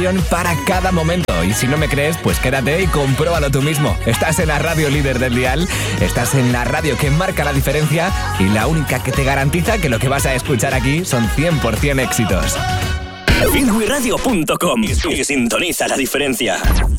para cada momento. Y si no me crees, pues quédate y compruébalo tú mismo. Estás en la radio líder del dial, estás en la radio que marca la diferencia y la única que te garantiza que lo que vas a escuchar aquí son 100% éxitos. Finwiradio.com y sintoniza la diferencia.